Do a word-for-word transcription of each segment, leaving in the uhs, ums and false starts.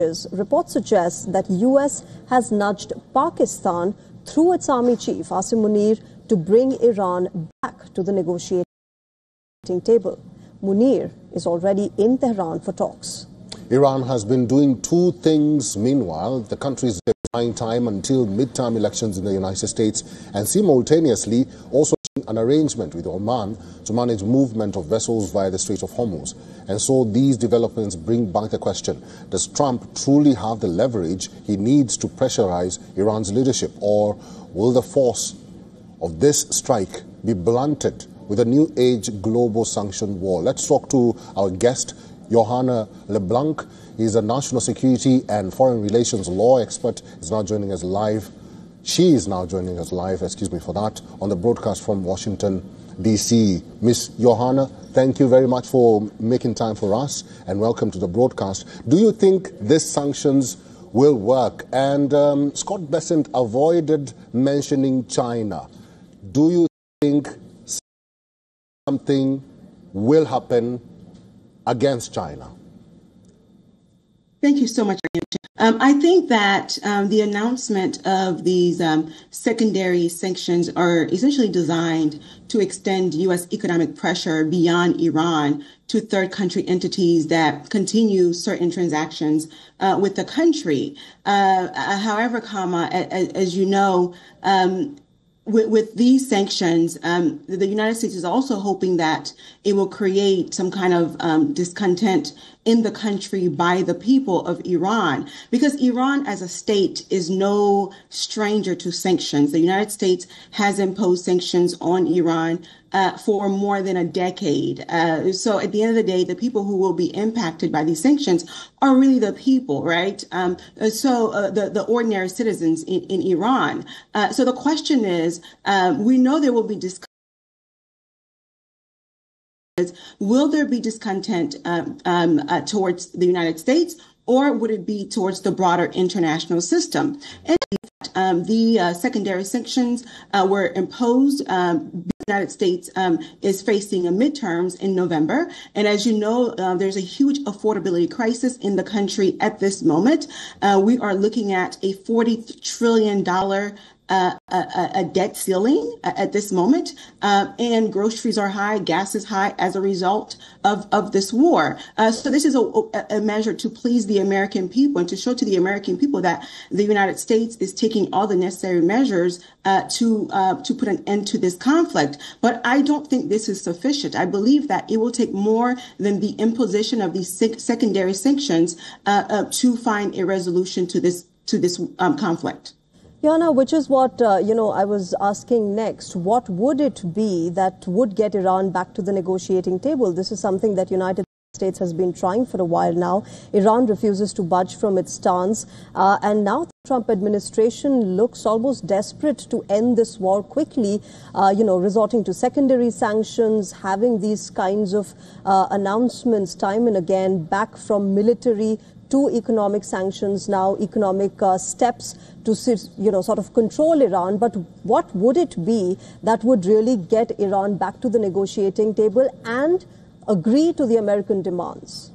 Reports suggest that U S has nudged Pakistan through its army chief, Asim Munir, to bring Iran back to the negotiating table. Munir is already in Tehran for talks. Iran has been doing two things meanwhile. The country is buying time until midterm elections in the United States and simultaneously also an arrangement with Oman to manage movement of vessels via the Strait of Hormuz. And so these developments bring back the question, does Trump truly have the leverage he needs to pressurize Iran's leadership, or will the force of this strike be blunted with a new age global sanction war? Let's talk to our guest, Johanna LeBlanc. He's a national security and foreign relations law expert. He's now joining us live. She is now joining us live, excuse me for that, on the broadcast from Washington, D C Miss Johanna, thank you very much for making time for us and welcome to the broadcast. Do you think these sanctions will work? And um, Scott Bessent avoided mentioning China. Do you think something will happen against China? Thank you so much. Um, I think that um, the announcement of these um, secondary sanctions are essentially designed to extend U S economic pressure beyond Iran to third country entities that continue certain transactions uh, with the country. Uh, however, comma, as, as you know, um, With, with these sanctions, um, the United States is also hoping that it will create some kind of um, discontent in the country by the people of Iran, because Iran as a state is no stranger to sanctions. The United States has imposed sanctions on Iran uh, for more than a decade. Uh, so at the end of the day, the people who will be impacted by these sanctions are really the people, right? Um, so uh, the, the ordinary citizens in, in Iran. Uh, so the question is, um, we know there will be discussion. Will there be discontent um, um, uh, towards the United States, or would it be towards the broader international system? And um, the uh, secondary sanctions uh, were imposed. Um, the United States um, is facing a midterms in November. And as you know, uh, there's a huge affordability crisis in the country at this moment. Uh, we are looking at a forty trillion dollars Uh, a, a debt ceiling at this moment, uh, and groceries are high, gas is high as a result of, of this war. Uh, so this is a, a measure to please the American people and to show to the American people that the United States is taking all the necessary measures uh, to uh, to put an end to this conflict. But I don't think this is sufficient. I believe that it will take more than the imposition of these sec- secondary sanctions uh, uh, to find a resolution to this to this um, conflict. Johanna, which is what, uh, you know, I was asking next. What would it be that would get Iran back to the negotiating table? This is something that United States has been trying for a while now. Iran refuses to budge from its stance. Uh, and now the Trump administration looks almost desperate to end this war quickly, uh, you know, resorting to secondary sanctions, having these kinds of uh, announcements time and again, back from military to economic sanctions, now economic uh, steps to, you know, sort of control Iran. But what would it be that would really get Iran back to the negotiating table and agree to the American demands?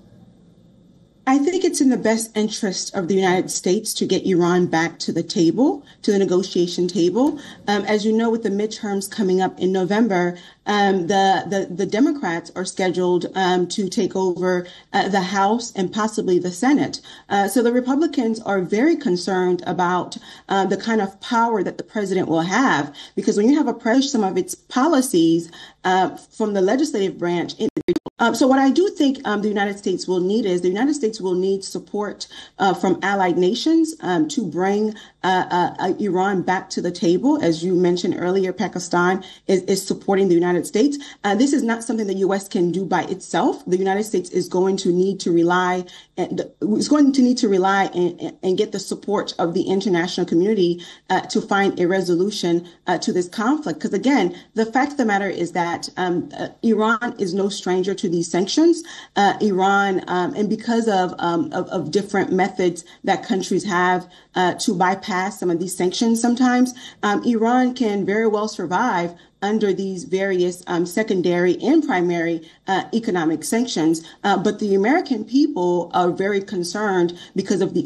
I think it's in the best interest of the United States to get Iran back to the table, to the negotiation table. Um, as you know, with the midterms coming up in November, um, the, the, the Democrats are scheduled um, to take over uh, the House and possibly the Senate. Uh, so the Republicans are very concerned about uh, the kind of power that the president will have, because when you have a president, some of its policies uh, from the legislative branch, it Um, so what I do think um, the United States will need is the United States will need support uh, from allied nations um, to bring uh, uh, Iran back to the table. As you mentioned earlier, Pakistan is, is supporting the United States. Uh, this is not something the U S can do by itself. The United States is going to need to rely and is going to need to rely and, and get the support of the international community uh, to find a resolution uh, to this conflict. Because again, the fact of the matter is that um, uh, Iran is no stranger to these sanctions. Uh, Iran, um, and because of, um, of of different methods that countries have uh, to bypass some of these sanctions, sometimes um, Iran can very well survive under these various um, secondary and primary uh, economic sanctions. Uh, but the American people are very concerned because of the